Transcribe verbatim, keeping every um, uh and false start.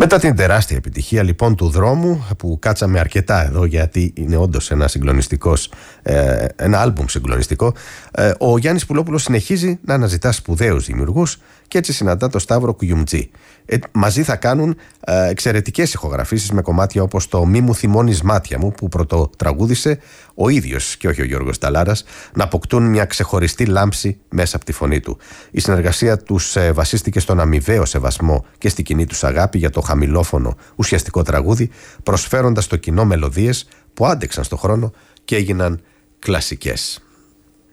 Μετά την τεράστια επιτυχία λοιπόν του Δρόμου, που κάτσαμε αρκετά εδώ γιατί είναι όντως ένα συγκλονιστικός, ε, ένα άλμπουμ συγκλονιστικό, ε, ο Γιάννης Πουλόπουλος συνεχίζει να αναζητά σπουδαίους δημιουργούς και έτσι συναντά το Σταύρο Κουγιουμτζή. Ε, μαζί θα κάνουν ε, εξαιρετικές ηχογραφήσεις με κομμάτια όπως το «Μη μου θυμώνεις μάτια μου» που πρωτοτραγούδισε ο ίδιος και όχι ο Γιώργος Ταλάρας, να αποκτούν μια ξεχωριστή λάμψη μέσα από τη φωνή του. Η συνεργασία τους ε, βασίστηκε στον αμοιβαίο σεβασμό και στη κοινή τους αγάπη για το χαμηλόφωνο ουσιαστικό τραγούδι, προσφέροντας στο κοινό μελωδίες που άντεξαν στον χρόνο και έγιναν κλασικές.